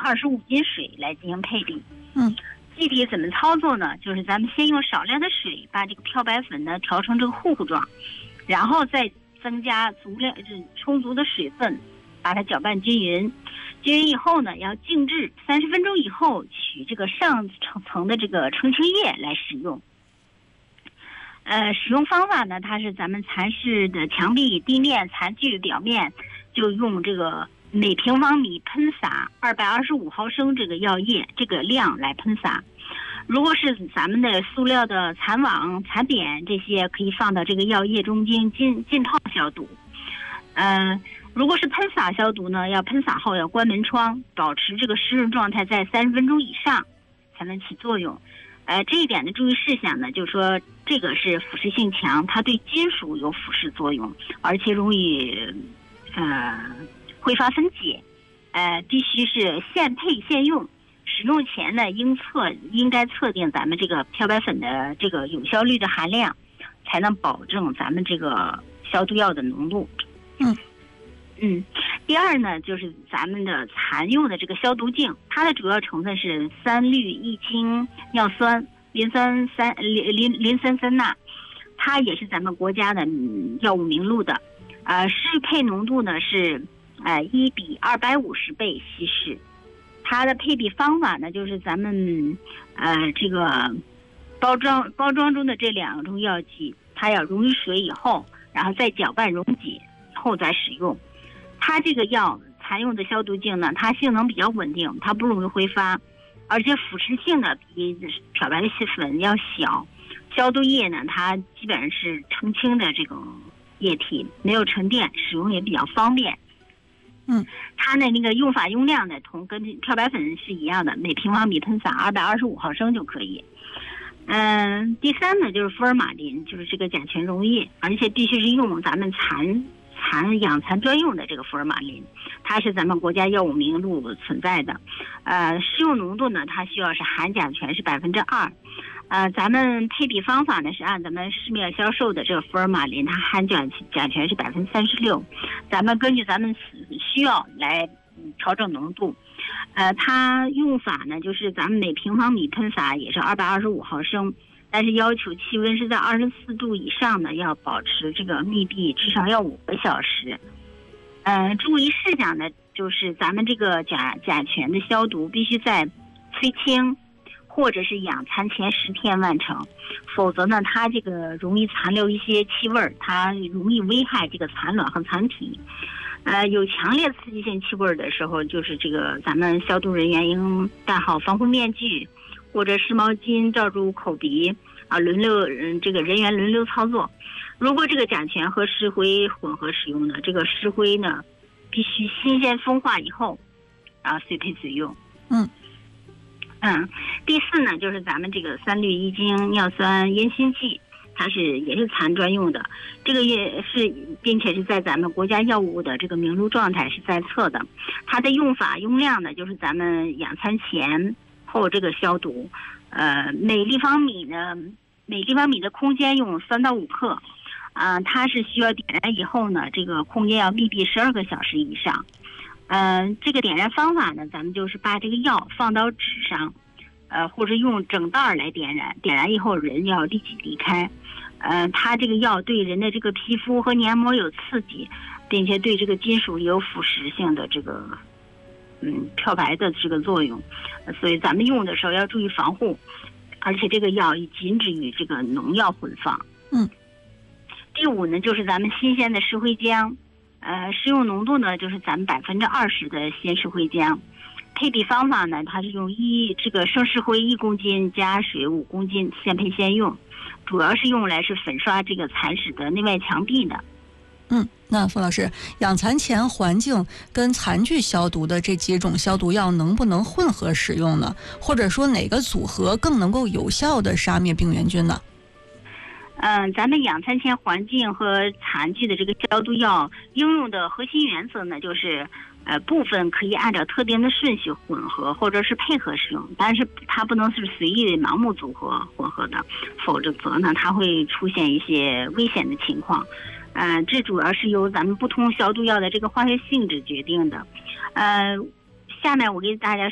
25斤水来进行配比。具体怎么操作呢？就是咱们先用少量的水把这个漂白粉呢调成这个糊糊状，然后再增加充足的水分，把它搅拌均匀。均匀以后呢，要静置30分钟以后，取这个上层的这个澄清液来使用。使用方法呢，它是咱们蚕室的墙壁、地面、残具表面，就用这个每平方米喷洒225毫升这个药液这个量来喷洒。如果是咱们的塑料的蚕网、蚕点这些，可以放到这个药液中间浸泡消毒。如果是喷洒消毒呢，要喷洒后要关门窗，保持这个湿润状态在30分钟以上才能起作用。这一点的注意事项呢，就是说这个是腐蚀性强，它对金属有腐蚀作用，而且容易挥发分解。必须是现配现用。使用前呢，应该测定咱们这个漂白粉的这个有效率的含量，才能保证咱们这个消毒药的浓度。第二呢，就是咱们的蚕用的这个消毒净，它的主要成分是3氯异氰尿酸磷酸三钠，它也是咱们国家的药物名录的。适配浓度呢是1比250倍稀释。它的配比方法呢，就是咱们这个包装中的这2种药剂，它要溶于水以后，然后再搅拌溶解后再使用。它这个药蚕用的消毒净呢，它性能比较稳定，它不容易挥发，而且腐蚀性呢比漂白粉要小。消毒液呢，它基本上是澄清的这种液体，没有沉淀，使用也比较方便。它的那个用法用量呢，跟漂白粉是一样的，每平方米喷洒225毫升就可以。第三呢，就是福尔马林，就是这个甲醛溶液，而且必须是用咱们养蚕专用的这个福尔马林，它是咱们国家药物名录存在的。适用浓度呢，它需要是含甲醛是2%。咱们配比方法呢是按咱们市面销售的这个福尔马林，它含甲醛是36%，咱们根据咱们需要来调整浓度。它用法呢就是咱们每平方米喷洒也是225毫升，但是要求气温是在24度以上呢，要保持这个密闭至少要5个小时。注意事项呢，就是咱们这个甲醛的消毒必须在催青或者是养蚕前10天完成，否则呢，它这个容易残留一些气味，它容易危害这个蚕卵和蚕体。有强烈刺激性气味的时候，就是这个咱们消毒人员应戴好防护面具，或者湿毛巾罩住口鼻这个人员轮流操作。如果这个甲醛和石灰混合使用呢，这个石灰呢必须新鲜风化以后，随配随用。第四呢，就是咱们这个3氯异氰尿酸烟熏剂，它也是蚕专用的，这个也是，并且是在咱们国家药物的这个名录状态是在册的。它的用法用量呢，就是咱们养蚕前后这个消毒，每立方米的空间用3到5克，它是需要点燃以后呢，这个空间要密闭12个小时以上。这个点燃方法呢，咱们就是把这个药放到纸上，或者用整袋来点燃，点燃以后人要立即离开。它这个药对人的这个皮肤和黏膜有刺激，并且对这个金属有腐蚀性的这个漂白的这个作用，所以咱们用的时候要注意防护，而且这个药禁止与这个农药混放。第5呢，就是咱们新鲜的石灰浆，适用浓度呢就是咱们20%的鲜石灰浆。配比方法呢，它是用这个生石灰1公斤加水5公斤，现配现用，主要是用来是粉刷这个蚕室的内外墙壁的。 那傅老师，养蚕前环境跟蚕具消毒的这几种消毒药能不能混合使用呢？或者说哪个组合更能够有效的杀灭病原菌呢？ 咱们养蚕前环境和蚕具的这个消毒药应用的核心原则呢，就是部分可以按照特定的顺序混合或者是配合使用，但是它不能是随意的盲目组合混合的，否则呢它会出现一些危险的情况。这主要是由咱们不同消毒药的这个化学性质决定的。下面我给大家